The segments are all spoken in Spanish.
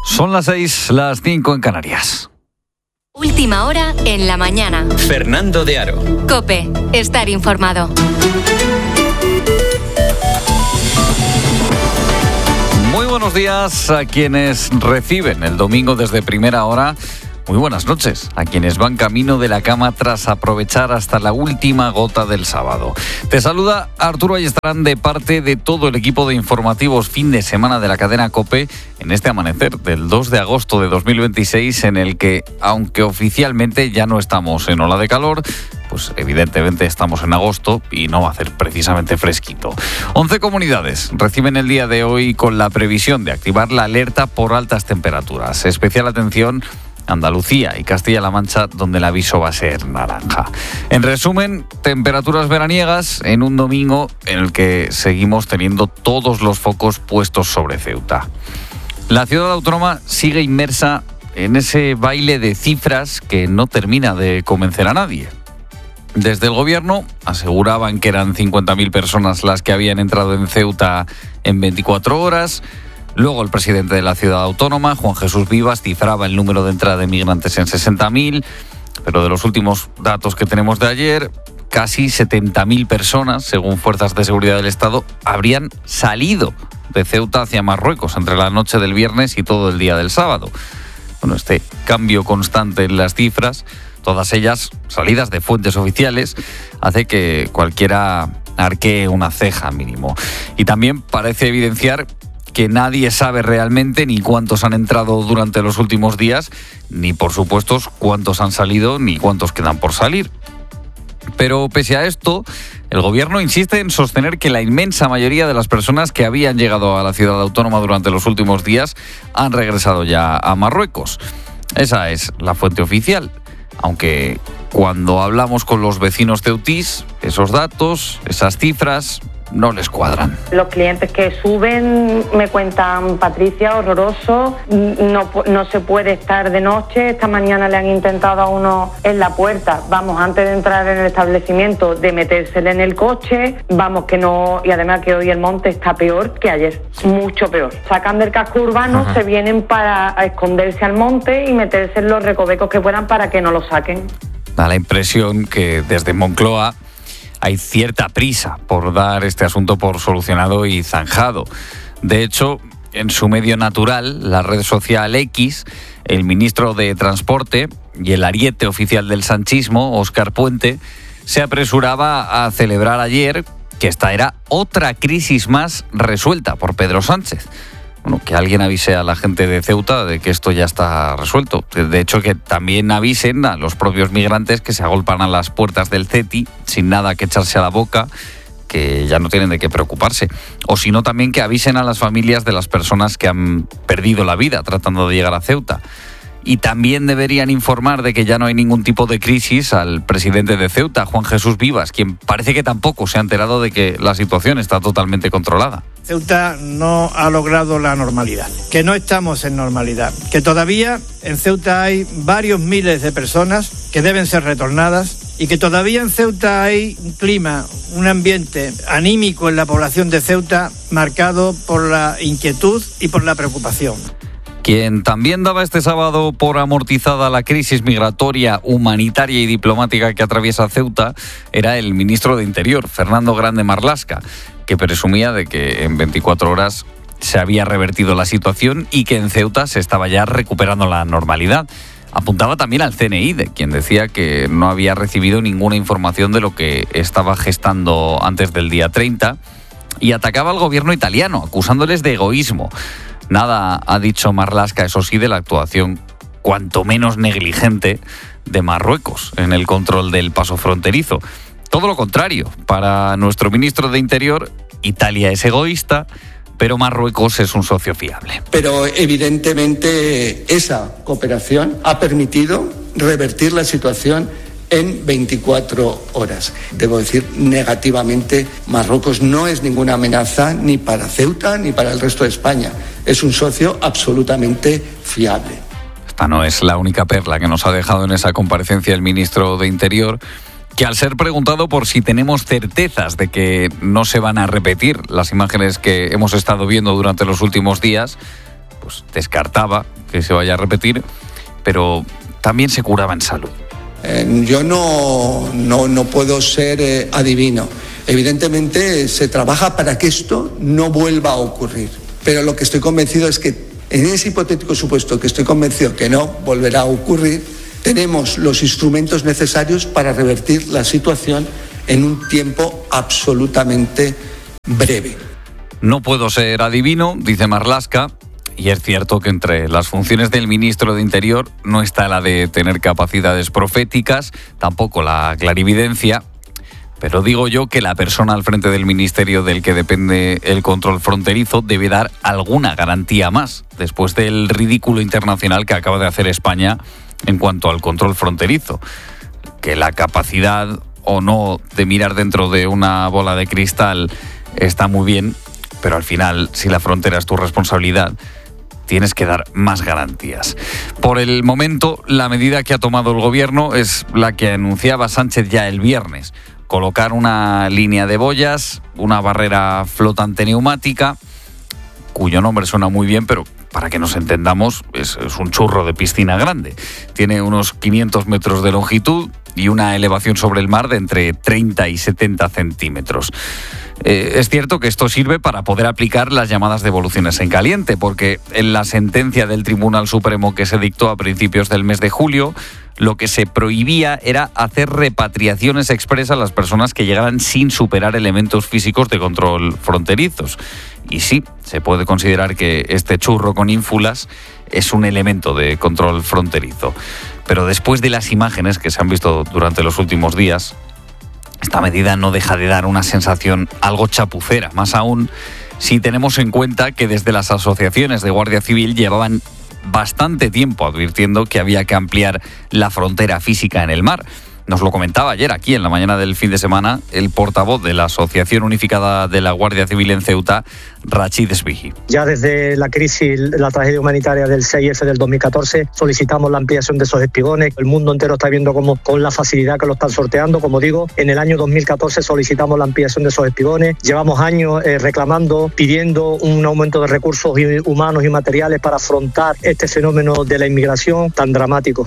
Son las 6, las 5 en Canarias. Última hora en la mañana. Fernando de Aro. COPE. Estar informado. Muy buenos días a quienes reciben el domingo desde primera hora. Muy buenas noches a quienes van camino de la cama tras aprovechar hasta la última gota del sábado. Te saluda Arturo Ayestarán de parte de todo el equipo de informativos fin de semana de la cadena COPE en este amanecer del 2 de agosto de 2026 en el que, aunque oficialmente ya no estamos en ola de calor, pues evidentemente estamos en agosto y no va a hacer precisamente fresquito. 11 comunidades reciben el día de hoy con la previsión de activar la alerta por altas temperaturas. Especial atención Andalucía y Castilla-La Mancha, donde el aviso va a ser naranja. En resumen, temperaturas veraniegas en un domingo en el que seguimos teniendo todos los focos puestos sobre Ceuta. La ciudad autónoma sigue inmersa en ese baile de cifras que no termina de convencer a nadie. Desde el gobierno aseguraban que eran 50.000 personas las que habían entrado en Ceuta en 24 horas. Luego el presidente de la ciudad autónoma, Juan Jesús Vivas, cifraba el número de entrada de migrantes en 60.000, pero de los últimos datos que tenemos de ayer, casi 70.000 personas, según fuerzas de seguridad del Estado, habrían salido de Ceuta hacia Marruecos entre la noche del viernes y todo el día del sábado. Bueno, este cambio constante en las cifras, todas ellas salidas de fuentes oficiales, hace que cualquiera arquee una ceja mínimo. Y también parece evidenciar que nadie sabe realmente ni cuántos han entrado durante los últimos días, ni por supuesto cuántos han salido, ni cuántos quedan por salir. Pero pese a esto, el gobierno insiste en sostener que la inmensa mayoría de las personas que habían llegado a la ciudad autónoma durante los últimos días han regresado ya a Marruecos. Esa es la fuente oficial, aunque cuando hablamos con los vecinos ceutís, esos datos, esas cifras no les cuadran. Los clientes que suben me cuentan: Patricia, horroroso, no se puede estar de noche. Esta mañana le han intentado a uno en la puerta, vamos, antes de entrar en el establecimiento, de metérsele en el coche, vamos, que no, y además que hoy el monte está peor que ayer, mucho peor. Sacan del casco urbano, se vienen para esconderse al monte y meterse en los recovecos que puedan para que no lo saquen. Da la impresión que desde Moncloa hay cierta prisa por dar este asunto por solucionado y zanjado. De hecho, en su medio natural, la red social X, el ministro de Transporte y el ariete oficial del sanchismo, Óscar Puente, se apresuraba a celebrar ayer que esta era otra crisis más resuelta por Pedro Sánchez. Bueno, que alguien avise a la gente de Ceuta de que esto ya está resuelto. De hecho, que también avisen a los propios migrantes que se agolpan a las puertas del CETI sin nada que echarse a la boca, que ya no tienen de qué preocuparse. O si no, también que avisen a las familias de las personas que han perdido la vida tratando de llegar a Ceuta. Y también deberían informar de que ya no hay ningún tipo de crisis al presidente de Ceuta, Juan Jesús Vivas, quien parece que tampoco se ha enterado de que la situación está totalmente controlada. Ceuta no ha logrado la normalidad, que no estamos en normalidad, que todavía en Ceuta hay varios miles de personas que deben ser retornadas y que todavía en Ceuta hay un clima, un ambiente anímico en la población de Ceuta marcado por la inquietud y por la preocupación. Quien también daba este sábado por amortizada la crisis migratoria, humanitaria y diplomática que atraviesa Ceuta era el ministro de Interior, Fernando Grande Marlaska, que presumía de que en 24 horas se había revertido la situación y que en Ceuta se estaba ya recuperando la normalidad. Apuntaba también al CNI, de quien decía que no había recibido ninguna información de lo que estaba gestando antes del día 30, y atacaba al gobierno italiano, acusándoles de egoísmo. Nada ha dicho Marlaska, eso sí, de la actuación cuanto menos negligente de Marruecos en el control del paso fronterizo. Todo lo contrario, para nuestro ministro de Interior, Italia es egoísta, pero Marruecos es un socio fiable. Pero evidentemente esa cooperación ha permitido revertir la situación en 24 horas. Debo decir, negativamente, Marruecos no es ninguna amenaza ni para Ceuta ni para el resto de España. Es un socio absolutamente fiable. Esta no es la única perla que nos ha dejado en esa comparecencia el ministro de Interior, que al ser preguntado por si tenemos certezas de que no se van a repetir las imágenes que hemos estado viendo durante los últimos días, pues descartaba que se vaya a repetir, pero también se curaba en salud. Yo no puedo ser adivino. Evidentemente se trabaja para que esto no vuelva a ocurrir. Pero lo que estoy convencido es que en ese hipotético supuesto que estoy convencido que no volverá a ocurrir, tenemos los instrumentos necesarios para revertir la situación en un tiempo absolutamente breve. No puedo ser adivino, dice Marlaska. Y es cierto que entre las funciones del ministro de Interior no está la de tener capacidades proféticas, tampoco la clarividencia, pero digo yo que la persona al frente del ministerio del que depende el control fronterizo debe dar alguna garantía más, después del ridículo internacional que acaba de hacer España en cuanto al control fronterizo. Que la capacidad o no de mirar dentro de una bola de cristal está muy bien, pero al final, si la frontera es tu responsabilidad, tienes que dar más garantías. Por el momento, la medida que ha tomado el gobierno es la que anunciaba Sánchez ya el viernes. Colocar una línea de boyas, una barrera flotante neumática, cuyo nombre suena muy bien, pero para que nos entendamos, es un churro de piscina grande. Tiene unos 500 metros de longitud y una elevación sobre el mar de entre 30 y 70 centímetros. Es cierto que esto sirve para poder aplicar las llamadas devoluciones en caliente, porque en la sentencia del Tribunal Supremo que se dictó a principios del mes de julio, lo que se prohibía era hacer repatriaciones expresas a las personas que llegaran sin superar elementos físicos de control fronterizos. Y sí, se puede considerar que este churro con ínfulas es un elemento de control fronterizo. Pero después de las imágenes que se han visto durante los últimos días, esta medida no deja de dar una sensación algo chapucera, más aún si tenemos en cuenta que desde las asociaciones de Guardia Civil llevaban bastante tiempo advirtiendo que había que ampliar la frontera física en el mar. Nos lo comentaba ayer aquí en la mañana del fin de semana el portavoz de la Asociación Unificada de la Guardia Civil en Ceuta, Rachid Sbihi. Ya desde la crisis, la tragedia humanitaria del 6F del 2014, solicitamos la ampliación de esos espigones. El mundo entero está viendo cómo, con la facilidad que lo están sorteando. Como digo, en el año 2014 solicitamos la ampliación de esos espigones. Llevamos años reclamando, pidiendo un aumento de recursos humanos y materiales para afrontar este fenómeno de la inmigración tan dramático.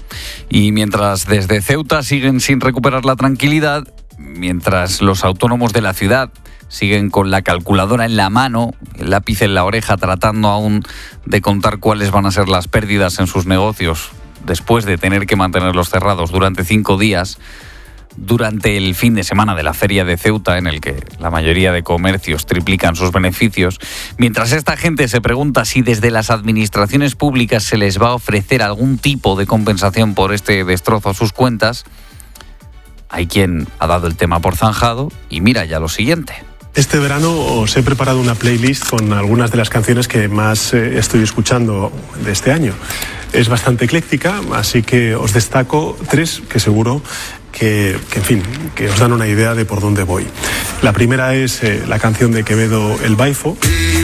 Y mientras desde Ceuta siguen sin recuperar la tranquilidad, mientras los autónomos de la ciudad siguen con la calculadora en la mano, el lápiz en la oreja, tratando aún de contar cuáles van a ser las pérdidas en sus negocios después de tener que mantenerlos cerrados durante 5 días, durante el fin de semana de la Feria de Ceuta, en el que la mayoría de comercios triplican sus beneficios, mientras esta gente se pregunta si desde las administraciones públicas se les va a ofrecer algún tipo de compensación por este destrozo a sus cuentas, hay quien ha dado el tema por zanjado y mira ya lo siguiente. Este verano os he preparado una playlist con algunas de las canciones que más estoy escuchando de este año. Es bastante ecléctica, así que os destaco 3 que seguro que os dan una idea de por dónde voy. La primera es la canción de Quevedo, El Baifo.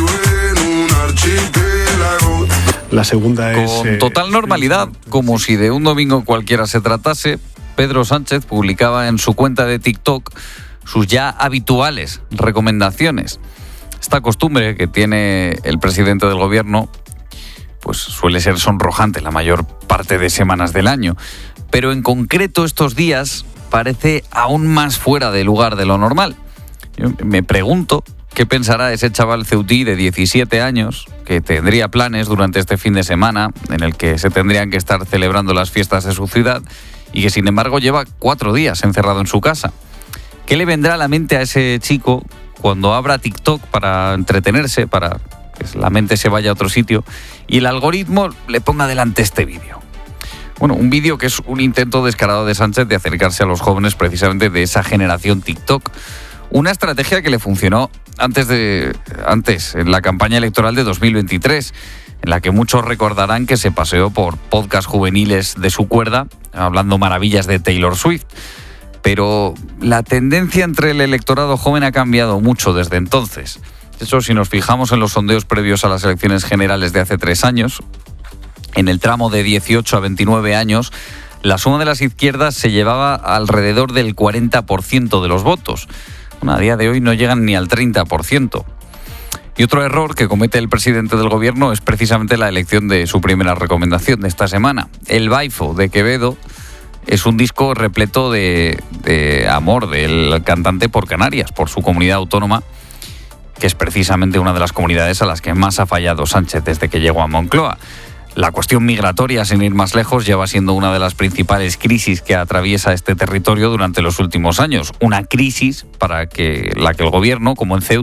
La segunda es... Con total normalidad, como si de un domingo cualquiera se tratase, Pedro Sánchez publicaba en su cuenta de TikTok sus ya habituales recomendaciones. Esta costumbre que tiene el presidente del gobierno pues suele ser sonrojante la mayor parte de semanas del año, pero en concreto estos días parece aún más fuera de lugar de lo normal. Yo me pregunto qué pensará ese chaval ceutí de 17 años que tendría planes durante este fin de semana en el que se tendrían que estar celebrando las fiestas de su ciudad y que sin embargo lleva 4 días encerrado en su casa. ¿Qué le vendrá a la mente a ese chico cuando abra TikTok para entretenerse, para que la mente se vaya a otro sitio y el algoritmo le ponga delante este vídeo? Bueno, un vídeo que es un intento descarado de Sánchez de acercarse a los jóvenes precisamente de esa generación TikTok. Una estrategia que le funcionó antes en la campaña electoral de 2023, en la que muchos recordarán que se paseó por podcasts juveniles de su cuerda, hablando maravillas de Taylor Swift. Pero la tendencia entre el electorado joven ha cambiado mucho desde entonces. De hecho, si nos fijamos en los sondeos previos a las elecciones generales de hace 3 años, en el tramo de 18 a 29 años, la suma de las izquierdas se llevaba alrededor del 40% de los votos. Bueno, a día de hoy no llegan ni al 30%. Y otro error que comete el presidente del gobierno es precisamente la elección de su primera recomendación de esta semana. El Baifo de Quevedo es un disco repleto de amor del cantante por Canarias, por su comunidad autónoma, que es precisamente una de las comunidades a las que más ha fallado Sánchez desde que llegó a Moncloa. La cuestión migratoria, sin ir más lejos, lleva siendo una de las principales crisis que atraviesa este territorio durante los últimos años. Una crisis para la que el gobierno, como en Ceuta,